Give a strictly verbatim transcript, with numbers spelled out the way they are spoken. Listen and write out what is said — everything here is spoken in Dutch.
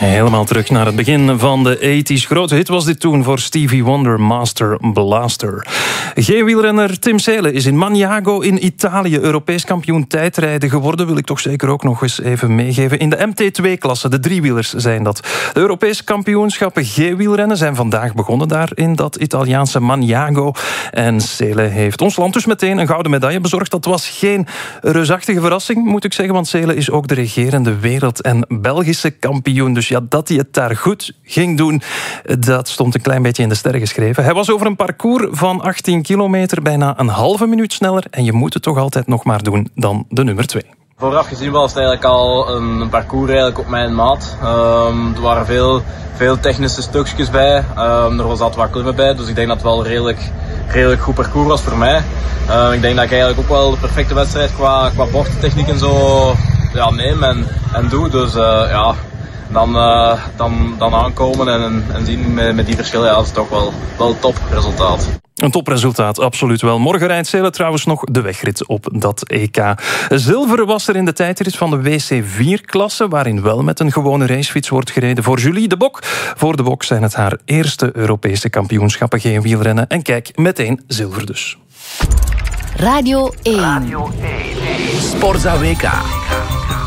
Helemaal terug naar het begin van de tachtig. Grote hit was dit toen voor Stevie Wonder, Master Blaster. G-wielrenner Tim Seelen is in Maniago in Italië Europees kampioen tijdrijden geworden. Wil ik toch zeker ook nog eens even meegeven. In de M T twee klasse, de driewielers zijn dat. De Europese kampioenschappen G-wielrennen zijn vandaag begonnen daar in dat Italiaanse Maniago. En Seelen heeft ons land dus meteen een gouden medaille bezorgd. Dat was geen reusachtige verrassing, moet ik zeggen, want Seelen is ook de regerende wereld- en Belgische kampioen. Dus ja, dat hij het daar goed ging doen, dat stond een klein beetje in de sterren geschreven. Hij was over een parcours van achttien kilometer bijna een halve minuut sneller en je moet het toch altijd nog maar doen dan de nummer twee. Vooraf gezien was het eigenlijk al een parcours eigenlijk op mijn maat. Um, er waren veel, veel technische stukjes bij, um, er was altijd wat klimmen bij, dus ik denk dat het wel een redelijk, redelijk goed parcours was voor mij. Uh, ik denk dat ik eigenlijk ook wel de perfecte wedstrijd qua, qua bochtentechniek en zo ja, neem en, en doe, dus uh, ja... Dan, uh, dan, dan aankomen en, en zien met, met die verschillen, ja, dat is toch wel, wel een topresultaat. Een topresultaat, absoluut wel. Morgen rijdt Seelen trouwens nog de wegrit op dat E K. Zilver was er in de tijdrit van de W C vier klasse, waarin wel met een gewone racefiets wordt gereden voor Julie de Bok. Voor de Bok zijn het haar eerste Europese kampioenschappen geen wielrennen. En kijk, meteen zilver dus. Radio één. Radio één. Sportza W K.